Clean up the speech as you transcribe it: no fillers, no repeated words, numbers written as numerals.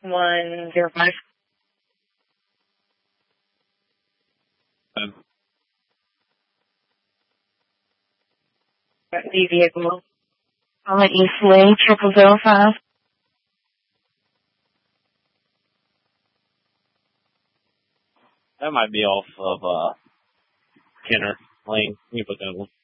105. The vehicle. I'll let you slay 0005. That might be off of Kenner Lane. You put that one.